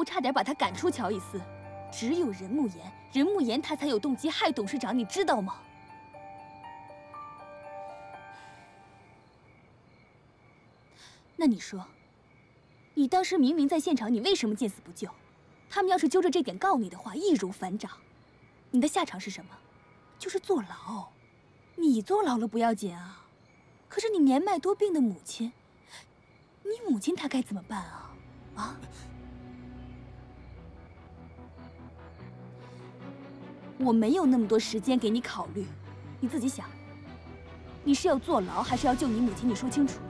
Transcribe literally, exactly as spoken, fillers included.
差点把他赶出乔伊斯。只有任慕言，任慕言他才有动机害董事长，你知道吗？那你说，你当时明明在现场，你为什么见死不救？他们要是揪着这点告你的话，易如反掌。你的下场是什么？就是坐牢。你坐牢了不要紧啊，可是你年迈多病的母亲，你母亲她该怎么办啊？啊？我没有那么多时间给你考虑，你自己想，你是要坐牢还是要救你母亲？你说清楚。